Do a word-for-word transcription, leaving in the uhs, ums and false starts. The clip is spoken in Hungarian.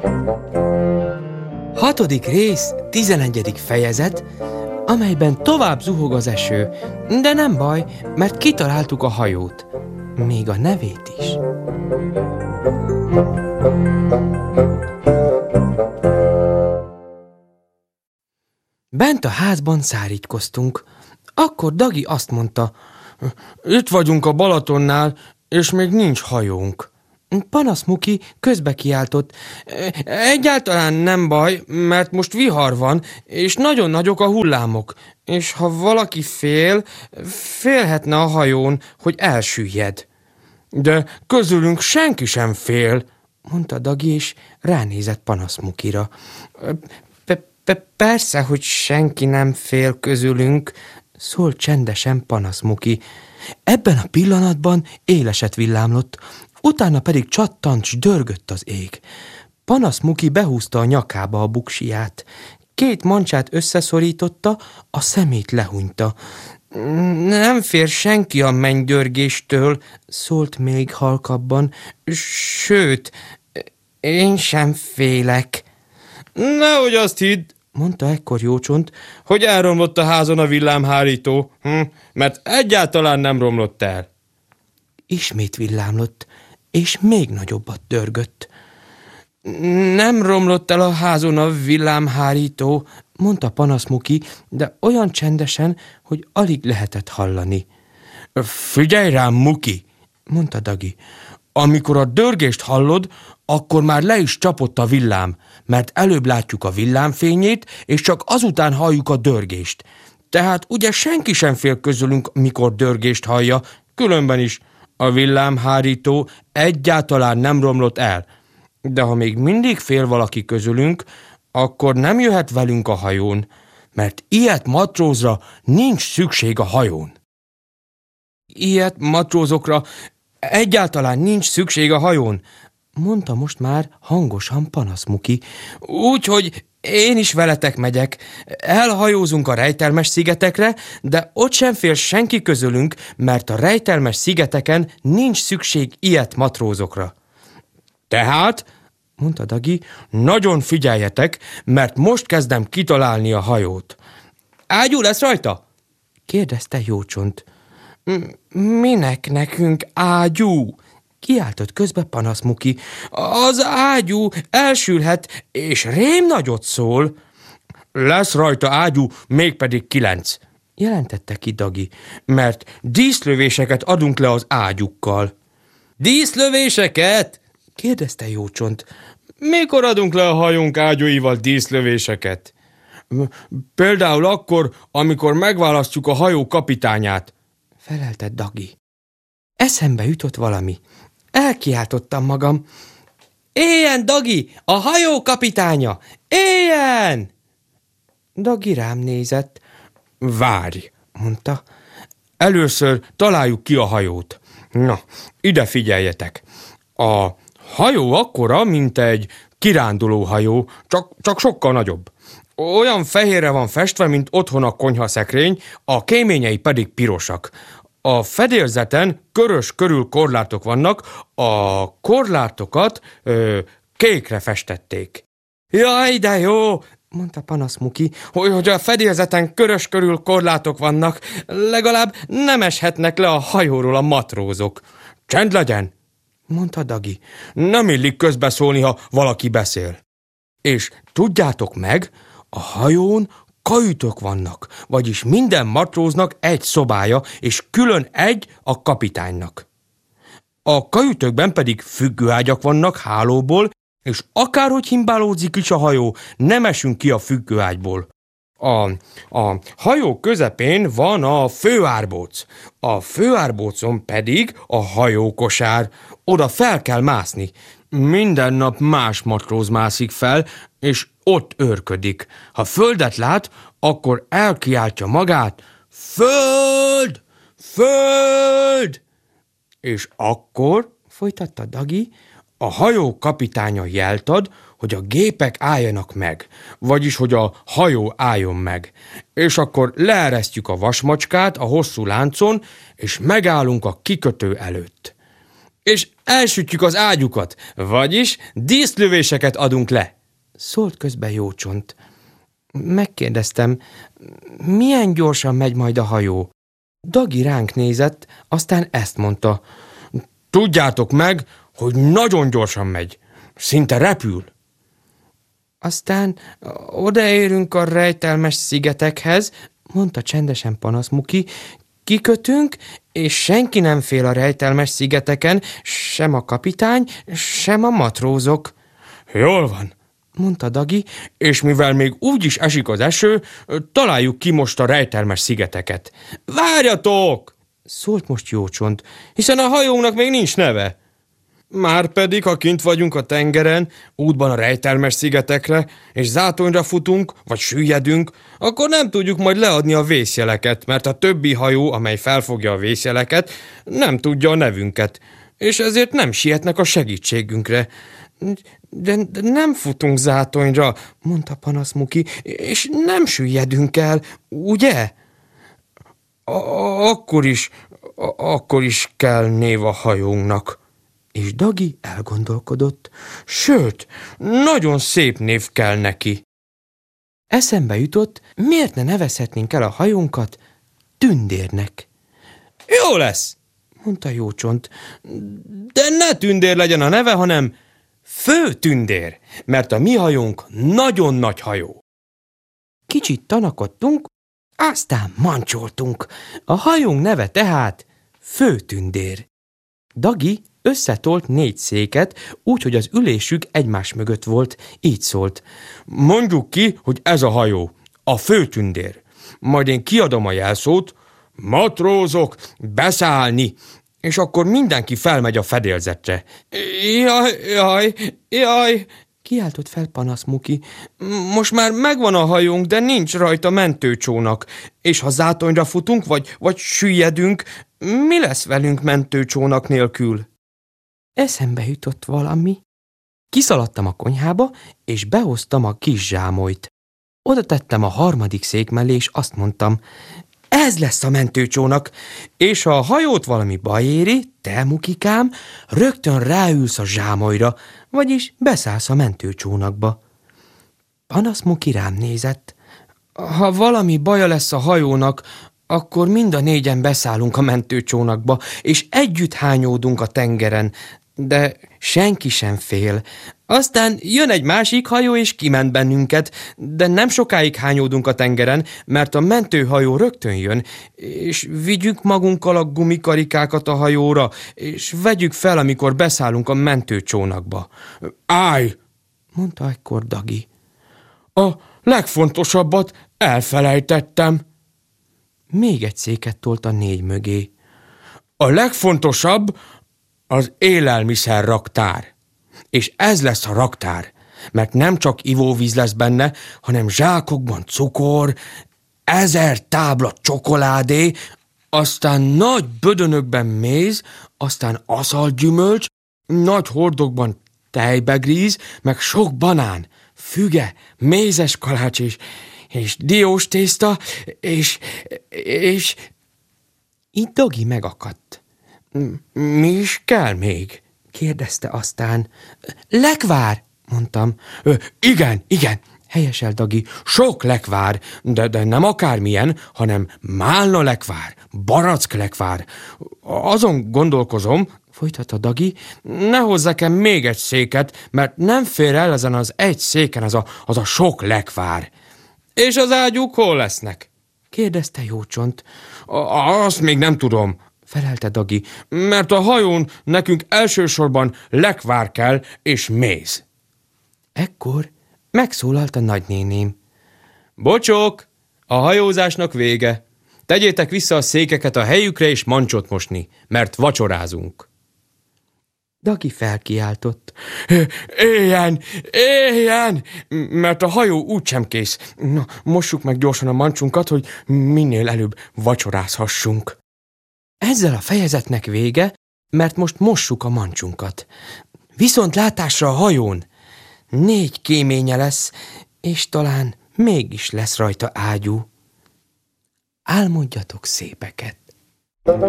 Hatodik rész, tizenegyedik fejezet, amelyben tovább zuhog az eső, de nem baj, mert kitaláltuk a hajót, még a nevét is. Bent a házban szárítkoztunk. Akkor Dagi azt mondta: itt vagyunk a Balatonnál, és még nincs hajónk. Panasz Muki közbe kiáltott: egyáltalán nem baj, mert most vihar van, és nagyon nagyok a hullámok, és ha valaki fél, félhetne a hajón, hogy elsüllyed. De közülünk senki sem fél, mondta Dagi, és ránézett Panasz Mukira. Persze, hogy senki nem fél közülünk, szólt csendesen Panasz Muki. Ebben a pillanatban éleset villámlott, utána pedig csattant, s dörgött az ég. Panasz Muki behúzta a nyakába a buksiját. Két mancsát összeszorította, a szemét lehúnyta. Nem fér senki a mennydörgéstől, szólt még halkabban. Sőt, én sem félek. Nehogy azt hidd, mondta ekkor Jócsont, hogy elromlott a házon a villámhárító, hm, mert egyáltalán nem romlott el. Ismét villámlott, és még nagyobbat dörgött. Nem romlott el a házon a villámhárító, mondta Panasz Muki, de olyan csendesen, hogy alig lehetett hallani. Figyelj rám, Muki, mondta Dagi. Amikor a dörgést hallod, akkor már le is csapott a villám, mert előbb látjuk a villámfényét, és csak azután halljuk a dörgést. Tehát ugye senki sem fél közülünk, mikor dörgést hallja, különben is a villámhárító egyáltalán nem romlott el. De ha még mindig fél valaki közülünk, akkor nem jöhet velünk a hajón, mert ilyet matrózra nincs szükség a hajón. Ilyet matrózokra egyáltalán nincs szükség a hajón, mondta most már hangosan Panasz Muki. Úgyhogy én is veletek megyek. Elhajózunk a rejtelmes szigetekre, de ott sem fél senki közülünk, mert a rejtelmes szigeteken nincs szükség ilyet matrózokra. Tehát, mondta Dagi, nagyon figyeljetek, mert most kezdem kitalálni a hajót. Ágyú lesz rajta? kérdezte Jócsont. Minek nekünk ágyú? Kiáltott közbe Panasz Muki. Az ágyú elsülhet, és rém nagyot szól. Lesz rajta ágyú, mégpedig kilenc, jelentette ki Dagi, mert díszlövéseket adunk le az ágyukkal. Díszlövéseket? kérdezte Jócsont. Mikor adunk le a hajónk ágyúival díszlövéseket? Például akkor, amikor megválasztjuk a hajó kapitányát, felelte Dagi. Eszembe jutott valami. Elkiáltottam magam. Éljen, Dagi, a hajó kapitánya! Éljen! Dagi rám nézett. Várj, mondta. Először találjuk ki a hajót. Na, ide figyeljetek. A hajó akkora, mint egy kirándulóhajó, csak, csak sokkal nagyobb. Olyan fehérre van festve, mint otthon a konyhaszekrény, a kéményei pedig pirosak. A fedélzeten körös körül korlátok vannak, a korlátokat ö, kékre festették. Jaj, de jó, mondta Panasz Muki, hogy, hogy a fedélzeten körös körül korlátok vannak, legalább nem eshetnek le a hajóról a matrózok. Csend legyen, mondta Dagi. Nem illik közbeszólni, ha valaki beszél. És tudjátok meg, a hajón kajütök vannak, vagyis minden matróznak egy szobája, és külön egy a kapitánynak. A kajütökben pedig függőágyak vannak hálóból, és akárhogy himbálódzik is a hajó, nem esünk ki a függőágyból. A, a hajó közepén van a főárbóc, a főárbócon pedig a hajókosár, oda fel kell mászni. Minden nap más matróz mászik fel, és ott őrködik. Ha földet lát, akkor elkiáltja magát, föld, föld! És akkor, folytatta Dagi, a hajó kapitánya jelt ad, hogy a gépek álljanak meg, vagyis hogy a hajó álljon meg. És akkor leeresztjük a vasmacskát a hosszú láncon, és megállunk a kikötő előtt. és elsütjük az ágyukat, vagyis díszlövéseket adunk le, szólt közbe Jócsont. Megkérdeztem, milyen gyorsan megy majd a hajó. Dagi ránk nézett, aztán ezt mondta. Tudjátok meg, hogy nagyon gyorsan megy, szinte repül. Aztán odaérünk a rejtelmes szigetekhez, mondta csendesen Panaszmuki, kikötünk, és senki nem fél a rejtelmes szigeteken, sem a kapitány, sem a matrózok. Jól van, mondta Dagi, és mivel még úgy is esik az eső, találjuk ki most a rejtelmes szigeteket. Várjatok! Szólt most Jócsont, hiszen a hajónknak még nincs neve. Márpedig, ha kint vagyunk a tengeren, útban a rejtelmes szigetekre, és zátonyra futunk, vagy süllyedünk, akkor nem tudjuk majd leadni a vészjeleket, mert a többi hajó, amely felfogja a vészjeleket, nem tudja a nevünket, és ezért nem sietnek a segítségünkre. De, de nem futunk zátonyra, mondta Panaszmuki, és nem süllyedünk el, ugye? A- akkor is, a- akkor is kell név a hajónknak. És Dagi elgondolkodott, sőt, nagyon szép név kell neki. Eszembe jutott, miért ne nevezhetnénk el a hajónkat Tündérnek. Jó lesz, mondta Jócsont, de ne Tündér legyen a neve, hanem Főtündér, mert a mi hajónk nagyon nagy hajó. Kicsit tanakodtunk, aztán mancsoltunk. A hajónk neve tehát Főtündér. Dagi összetolt négy széket, úgy, hogy az ülésük egymás mögött volt, így szólt. Mondjuk ki, hogy ez a hajó, a Főtündér. Majd én kiadom a jelszót, matrózok, beszállni, és akkor mindenki felmegy a fedélzetre. Jaj, jaj, jaj, kiáltott fel Panaszmuki. Most már megvan a hajónk, de nincs rajta mentőcsónak, és ha zátonyra futunk, vagy, vagy süllyedünk, mi lesz velünk mentőcsónak nélkül? Eszembe jutott valami. Kiszaladtam a konyhába, és behoztam a kis zsámolyt. Oda tettem a harmadik szék mellé, és azt mondtam, ez lesz a mentőcsónak, és ha a hajót valami baj éri, te, Mukikám, rögtön ráülsz a zsámolyra, vagyis beszállsz a mentőcsónakba. Panaszmuki rám nézett. Ha valami baja lesz a hajónak, akkor mind a négyen beszállunk a mentőcsónakba, és együtt hányódunk a tengeren, de senki sem fél. Aztán jön egy másik hajó, és kiment bennünket, de nem sokáig hányódunk a tengeren, mert a mentőhajó rögtön jön, és vigyük magunkkal a gumikarikákat a hajóra, és vegyük fel, amikor beszállunk a mentőcsónakba. Állj! Mondta ekkor Dagi. A legfontosabbat elfelejtettem. Még egy széket tolt a négy mögé. A legfontosabb az élelmiszerraktár. És ez lesz a raktár, mert nem csak ivóvíz lesz benne, hanem zsákokban cukor, ezer tábla csokoládé, aztán nagy bödönökben méz, aztán aszalgyümölcs, nagy hordokban tejbegríz, meg sok banán, füge, mézes kalács és, és diós tészta, és, és... Így Dagi megakadt. Mi is kell még? Kérdezte aztán. Lekvár, mondtam. Igen, igen, helyesel Dagi, sok lekvár, de, de nem akármilyen, hanem málna lekvár, barack lekvár. Azon gondolkozom, folytatta Dagi, ne hozzak-e még egy széket, mert nem fér el ezen az egy széken az a, az a sok lekvár. És az ágyúk hol lesznek? Kérdezte Jócsont. Azt még nem tudom, felelte Dagi, mert a hajón nekünk elsősorban lekvár kell és méz. Ekkor megszólalt a nagynéném. Bocsok, a hajózásnak vége. Tegyétek vissza a székeket a helyükre és mancsot mosni, mert vacsorázunk. Dagi felkiáltott. Éljen, éljen, mert a hajó úgysem kész. Na, mossuk meg gyorsan a mancsunkat, hogy minél előbb vacsorázhassunk. Ezzel a fejezetnek vége, mert most mossuk a mancsunkat. Viszont látásra a hajón. Négy kéménye lesz, és talán mégis lesz rajta ágyú. Álmodjatok szépeket!